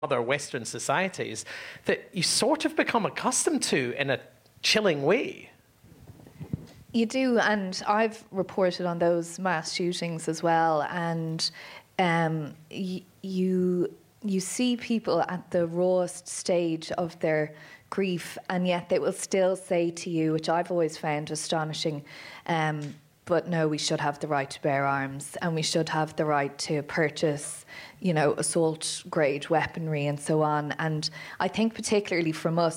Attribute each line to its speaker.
Speaker 1: other Western societies that you sort of become accustomed to in a chilling way.
Speaker 2: You do, and I've reported on those mass shootings as well, and you see people at the rawest stage of their grief, and yet they will still say to you, which I've always found astonishing, but no, we should have the right to bear arms, and we should have the right to purchase, assault grade weaponry and so on. And I think particularly from us,